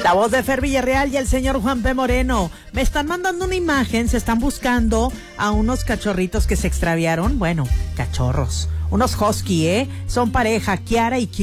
La voz de Fer Villarreal y el señor Juan P. Moreno. Me están mandando una imagen, se están buscando a unos cachorritos que se extraviaron. Bueno, cachorros. Unos husky, Son pareja, Kiara y